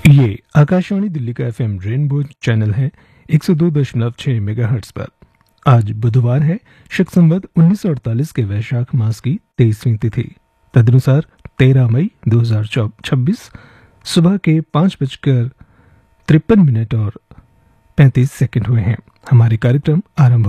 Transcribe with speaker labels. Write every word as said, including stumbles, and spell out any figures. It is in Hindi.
Speaker 1: ये आकाशवाणी दिल्ली का एफएम रेनबो चैनल है एक सौ दो दशमलव छह मेगाहर्ट्ज पर। आज बुधवार है, शक संवत उन्नीस सौ अड़तालीस के वैशाख मास की तेईसवीं तिथि, तदनुसार तेरह मई दो हजार छब्बीस सुबह के पाँच बजकर तिरपन मिनट और पैंतीस सेकंड हुए हैं। हमारे कार्यक्रम आरंभ